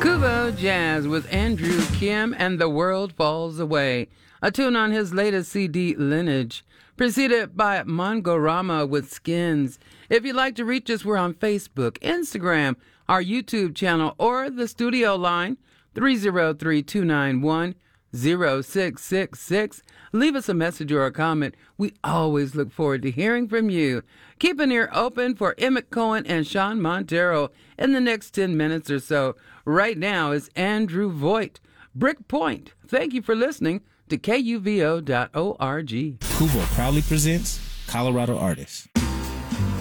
Kubo Jazz with Andrew Kim and The World Falls Away, a tune on his latest CD, Lineage, preceded by Mongorama with Skins. If you'd like to reach us, we're on Facebook, Instagram, our YouTube channel, or the studio line, 303-291-0666. Leave us a message or a comment. We always look forward to hearing from you. Keep an ear open for Emmett Cohen and Sean Montero in the next 10 minutes or so. Right now is Andrew Voigt, Brick Point. Thank you for listening to KUVO.org. Kubo proudly presents Colorado Artists.